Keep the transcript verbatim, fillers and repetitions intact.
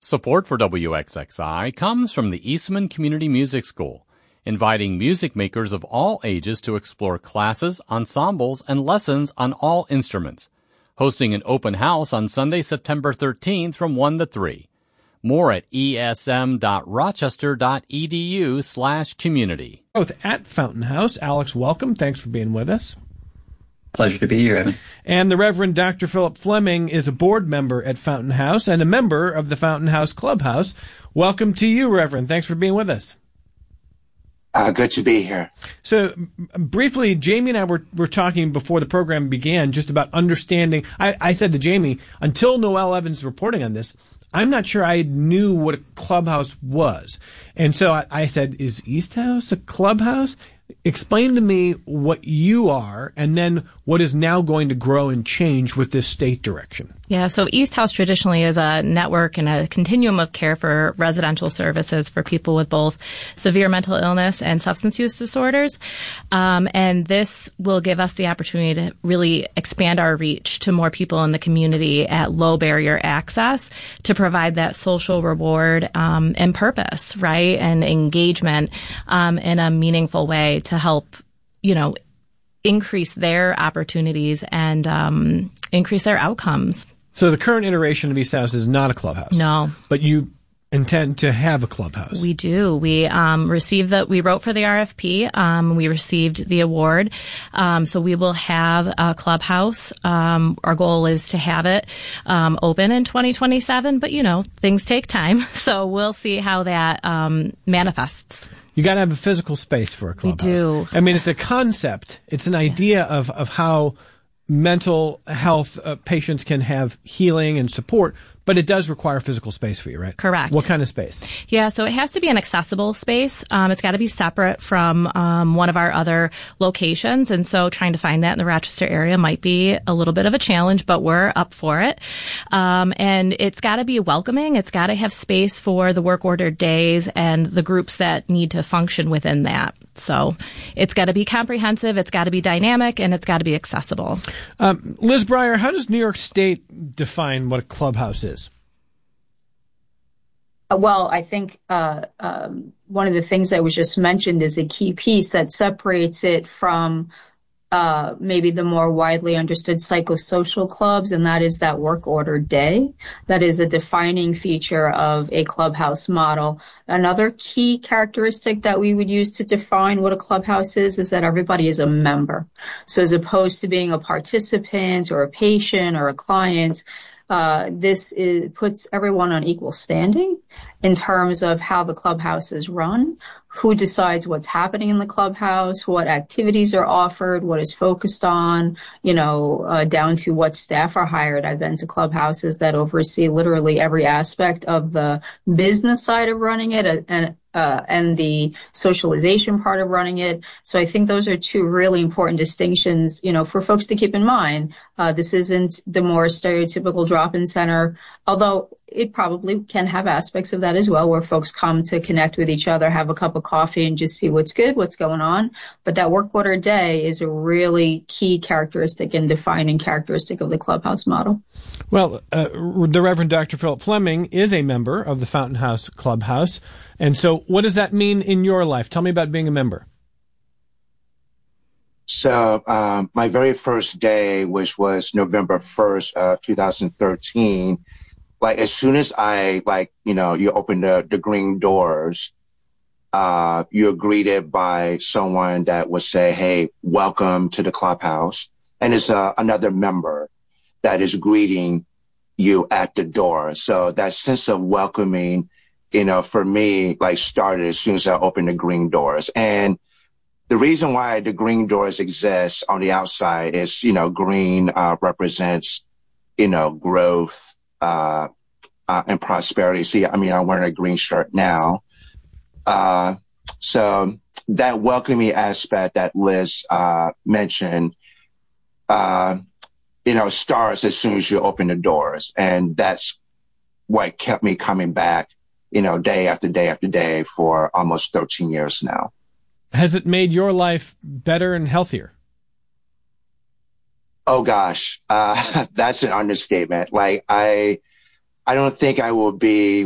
Support for W X X I comes from the Eastman Community Music School, inviting music makers of all ages to explore classes, ensembles, and lessons on all instruments. Hosting an open house on Sunday, September thirteenth from one to three. More at esm.rochester.edu slash community. Both at Fountain House. Alex, welcome. Thanks for being with us. Pleasure to be here, Evan. And the Reverend Doctor Philip Fleming is a board member at Fountain House and a member of the Fountain House Clubhouse. Welcome to you, Reverend. Thanks for being with us. Uh, good to be here. So, briefly, Jamie and I were, were talking before the program began just about understanding. I, I said to Jamie, until Noel Evans reporting on this, I'm not sure I knew what a clubhouse was. And so I, I said, is East House a clubhouse? Explain to me what you are and then what is now going to grow and change with this state direction. Yeah, so East House traditionally is a network and a continuum of care for residential services for people with both severe mental illness and substance use disorders. Um, and this will give us the opportunity to really expand our reach to more people in the community at low barrier access to provide that social reward um, and purpose, right, and engagement um, in a meaningful way to help, you know, increase their opportunities and um, increase their outcomes. So the current iteration of East House is not a clubhouse. No. But you intend to have a clubhouse. We do. We um, received the, we wrote for the R F P. Um, we received the award. Um, so we will have a clubhouse. Um, our goal is to have it um, open in twenty twenty-seven, but you know, things take time. So we'll see how that um, manifests. You got to have a physical space for a clubhouse. We do. I mean, it's a concept. It's an idea of, of how mental health uh, patients can have healing and support, but it does require physical space for you, right? Correct. What kind of space? Yeah, so it has to be an accessible space. Um, it's got to be separate from um, one of our other locations, and so trying to find that in the Rochester area might be a little bit of a challenge, but we're up for it. Um, and it's got to be welcoming. It's got to have space for the work ordered days and the groups that need to function within that. So it's got to be comprehensive, it's got to be dynamic, and it's got to be accessible. Um, Liz Breyer, how does New York State define what a clubhouse is? Well, I think uh, um, one of the things that was just mentioned is a key piece that separates it from uh, maybe the more widely understood psychosocial clubs, and that is that work order day. That is a defining feature of a clubhouse model. Another key characteristic that we would use to define what a clubhouse is is that everybody is a member. So as opposed to being a participant or a patient or a client, Uh, this is, puts everyone on equal standing in terms of how the clubhouse is run, who decides what's happening in the clubhouse, what activities are offered, what is focused on, you know, uh, down to what staff are hired. I've been to clubhouses that oversee literally every aspect of the business side of running it and Uh, and the socialization part of running it. So I think those are two really important distinctions, you know, for folks to keep in mind. Uh, this isn't the more stereotypical drop-in center, although it probably can have aspects of that as well, where folks come to connect with each other, have a cup of coffee, and just see what's good, what's going on. But that work order day is a really key characteristic and defining characteristic of the clubhouse model. Well, uh, the Reverend Doctor Philip Fleming is a member of the Fountain House Clubhouse. And so what does that mean in your life? Tell me about being a member. So um, my very first day, which was November first, uh, two thousand thirteen, like as soon as I, like, you know, you open the, the green doors, uh, you're greeted by someone that would say, hey, welcome to the clubhouse. And it's uh, another member that is greeting you at the door. So that sense of welcoming, you know, for me, like started as soon as I opened the green doors. And the reason why the green doors exist on the outside is, you know, green uh, represents, you know, growth uh, uh, and prosperity. See, I mean, I'm wearing a green shirt now. Uh, so that welcoming aspect that Liz uh, mentioned, uh, you know, starts as soon as you open the doors. And that's what kept me coming back, you know, day after day after day for almost thirteen years now. Has it made your life better and healthier? Oh gosh, uh, that's an understatement. Like I, I don't think I will be